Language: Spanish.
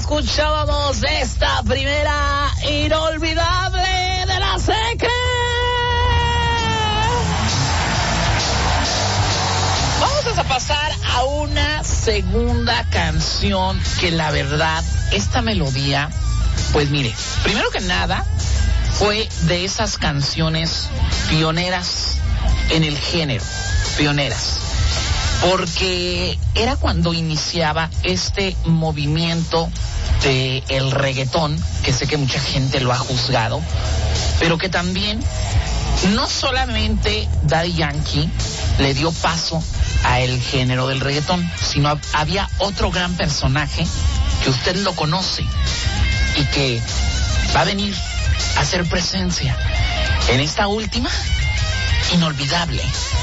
escuchábamos esta primera inolvidable de La Secret. Vamos a pasar a una segunda canción que la verdad, esta melodía, pues mire, primero que nada, fue de esas canciones pioneras en el género, pioneras. Porque era cuando iniciaba este movimiento de el reggaetón, que sé que mucha gente lo ha juzgado, pero que también no solamente Daddy Yankee le dio paso a el género del reggaetón, sino había otro gran personaje que usted lo conoce y que va a venir a hacer presencia en esta última inolvidable